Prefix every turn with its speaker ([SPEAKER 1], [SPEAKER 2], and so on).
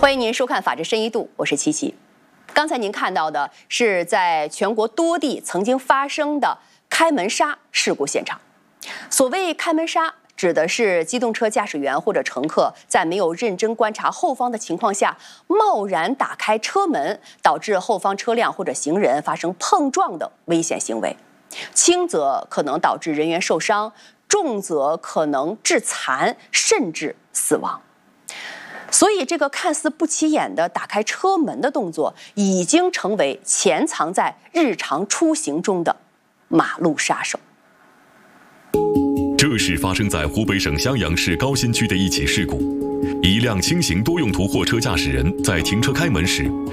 [SPEAKER 1] 欢迎您收看《法治深一度》，我是琪琪。刚才您看到的是在全国多地曾经发生的开门杀事故现场。所谓开门杀，指的是机动车驾驶员或者乘客在没有认真观察后方的情况下，贸然打开车门，导致后方车辆或者行人发生碰撞的危险行为。轻则可能导致人员受伤，重则可能致残，甚至死亡。所以，这个看似不起眼的打开车门的动作，已经成为潜藏在日常出行中的马路杀手。
[SPEAKER 2] 这是发生在湖北省襄阳市高新区的一起事故。一辆轻型多用途货车驾驶人在停车开门时，